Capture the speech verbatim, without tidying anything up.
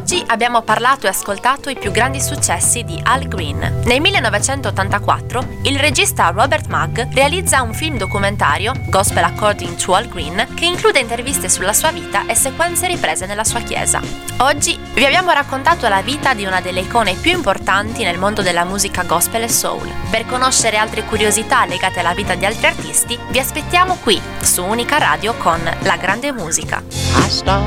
Oggi abbiamo parlato e ascoltato i più grandi successi di Al Green. Nel millenovecentottantaquattro il regista Robert Mugg realizza un film documentario, Gospel According to Al Green, che include interviste sulla sua vita e sequenze riprese nella sua chiesa. Oggi vi abbiamo raccontato la vita di una delle icone più importanti nel mondo della musica gospel e soul. Per conoscere altre curiosità legate alla vita di altri artisti, vi aspettiamo qui su Unica Radio con La Grande Musica. I start